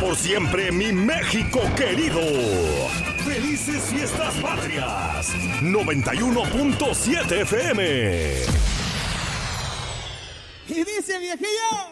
por siempre, mi México querido. ¡Felices Fiestas Patrias! 91.7 FM. Y dice, viejillo.